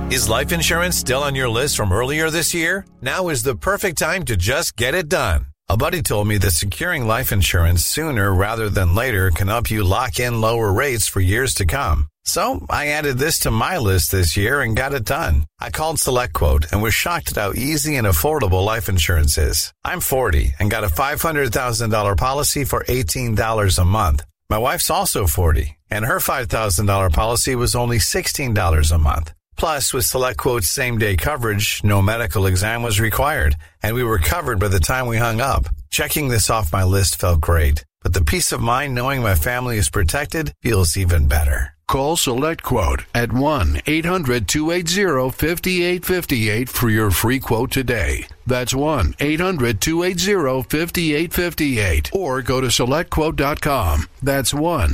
Is life insurance still on your list from earlier this year? Now is the perfect time to just get it done. A buddy told me that securing life insurance sooner rather than later can help you lock in lower rates for years to come. So I added this to my list this year and got it done. I called SelectQuote and was shocked at how easy and affordable life insurance is. I'm 40 and got a $500,000 policy for $18 a month. My wife's also 40 and her $5,000 policy was only $16 a month. Plus, with SelectQuote's same-day coverage, no medical exam was required, and we were covered by the time we hung up. Checking this off my list felt great, but the peace of mind knowing my family is protected feels even better. Call SelectQuote at 1-800-280-5858 for your free quote today. That's 1-800-280-5858. Or go to SelectQuote.com. That's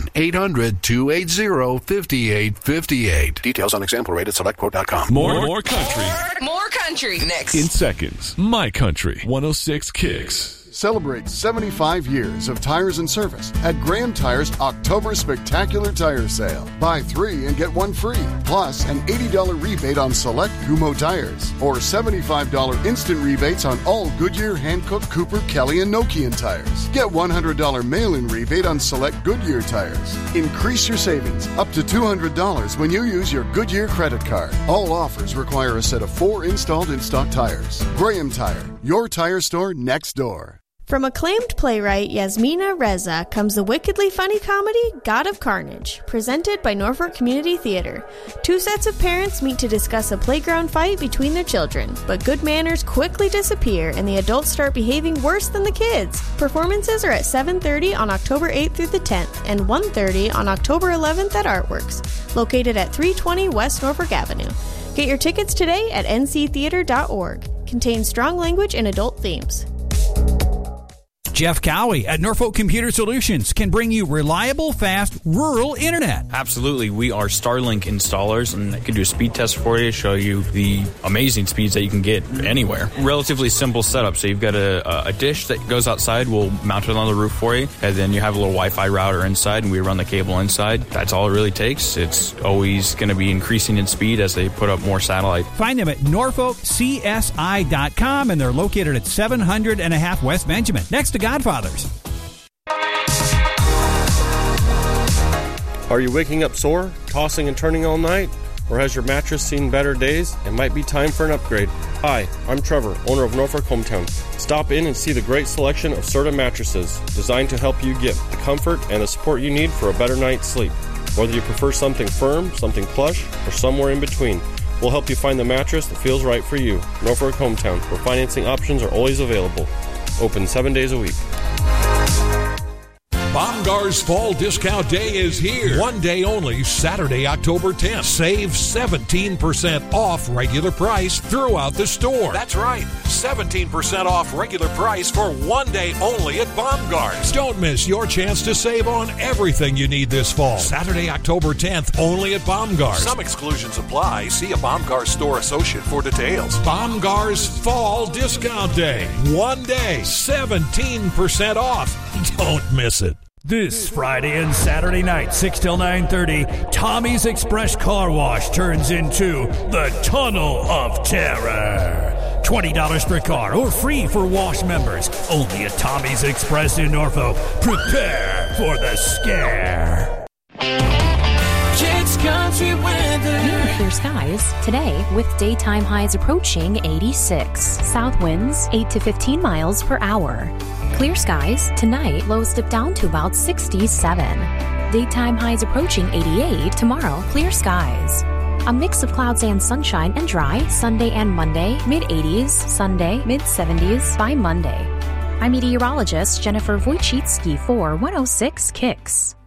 1-800-280-5858. Details on example rate at SelectQuote.com. More country. More country next. In seconds. My Country 106 Kicks. Celebrate 75 years of tires and service at Graham Tire's October Spectacular Tire Sale. Buy 3 and get 1 free, plus an $80 rebate on select Kumho tires, or $75 instant rebates on all Goodyear, Hankook, Cooper, Kelly, and Nokian tires. Get $100 mail-in rebate on select Goodyear tires. Increase your savings up to $200 when you use your Goodyear credit card. All offers require a set of 4 installed in-stock tires. Graham Tire, your tire store next door. From acclaimed playwright Yasmina Reza comes the wickedly funny comedy God of Carnage, presented by Norfolk Community Theater. 2 sets of parents meet to discuss a playground fight between their children, but good manners quickly disappear and the adults start behaving worse than the kids. Performances are at 7:30 on October 8th through the 10th and 1:30 on October 11th at Artworks, located at 320 West Norfolk Avenue. Get your tickets today at nctheater.org. Contains strong language and adult themes. Jeff Cowie at Norfolk Computer Solutions can bring you reliable, fast, rural internet. Absolutely. We are Starlink installers, and I can do a speed test for you, show you the amazing speeds that you can get anywhere. Relatively simple setup. So you've got a dish that goes outside. We'll mount it on the roof for you, and then you have a little Wi-Fi router inside, and we run the cable inside. That's all it really takes. It's always going to be increasing in speed as they put up more satellite. Find them at norfolkcsi.com, and they're located at 700 and a half West Benjamin, next to Godfathers. Are you waking up sore, tossing and turning all night? Or has your mattress seen better days? It might be time for an upgrade. Hi, I'm Trevor, owner of Norfolk Hometown. Stop in and see the great selection of Serta mattresses, designed to help you get the comfort and the support you need for a better night's sleep. Whether you prefer something firm, something plush, or somewhere in between, we'll help you find the mattress that feels right for you. Norfolk Hometown, where financing options are always available. Open 7 days a week. Bomgar's Fall Discount Day is here. 1 day only, Saturday, October 10th. Save 17% off regular price throughout the store. That's right, 17% off regular price for 1 day only at Bomgar's. Don't miss your chance to save on everything you need this fall. Saturday, October 10th, only at Bomgar's. Some exclusions apply. See a Bomgar's store associate for details. Bomgar's Fall Discount Day. 1 day, 17% off. Don't miss it. This Friday and Saturday night, 6 till 9:30, Tommy's Express Car Wash turns into the Tunnel of Terror. $20 per car or free for wash members. Only at Tommy's Express in Norfolk. Prepare for the scare. Kicks Country weather. Near clear skies today with daytime highs approaching 86. South winds 8 to 15 miles per hour. Clear skies tonight, lows dip down to about 67. Daytime highs approaching 88. Tomorrow, clear skies. A mix of clouds and sunshine and dry Sunday and Monday, mid-80s, Sunday, mid-70s by Monday. I'm meteorologist Jennifer Wojcicki for 106 Kicks.